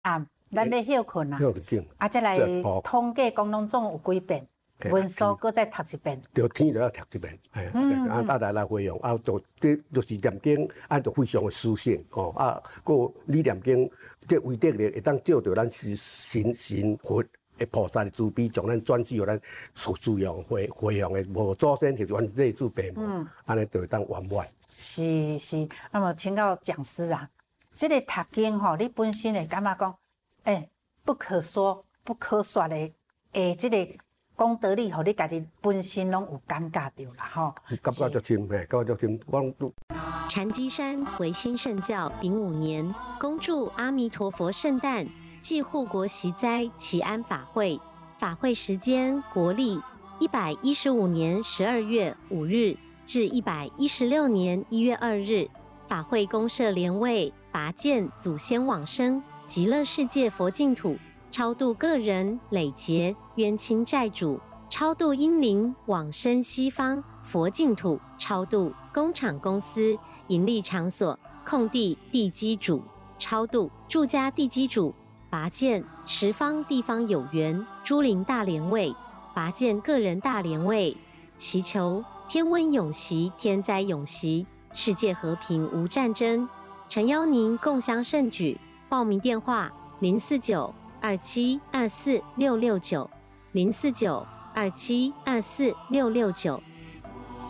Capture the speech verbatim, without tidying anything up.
啊，咱要休困啊， 休困， 啊，再来统计讲拢总有几遍，文书搁再读一遍， 着天就要读一遍，哎，啊啊来来回用，啊，就这就是念经，按照非常的殊胜哦，啊，个你念经，这为得咧会当照着咱是神神佛。诶，菩萨的慈悲，将咱转世予咱所滋养、回回养的无祖先，就是阮这祖辈母，安尼就会当圆满。 是是，那么请教讲师啊，这个读经吼，你本身会感觉讲，诶、欸，不可说、不可说的，诶，这个讲道理，互你家己本身拢有感觉到啦吼。 感觉足深，嘿，感觉足深，我。 禅机山维新圣教丙午年，恭祝阿弥陀佛圣诞。暨护国息灾祈安法会，法会时间国历一百一十五年十二月五日至一百一十六年一月二日。法会公设莲位，拔剑祖先往生极乐世界佛净土，超度个人累劫冤亲债主，超度阴灵往生西方佛净土，超度工厂公司盈利场所空地地基主，超度住家地基主。拔剑十方地方有缘，诸灵大莲位，拔剑个人大莲位，祈求天温永息，天灾永息，世界和平无战争。诚邀您共襄盛举，报名电话零四九二七二四六六九零四九二七二四六六九。